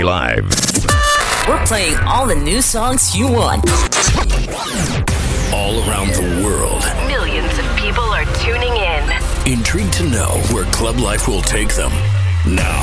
Live. We're playing all the new songs you want. All around the world. Millions of people are tuning in. Intrigued to know where Club Life will take them. Now,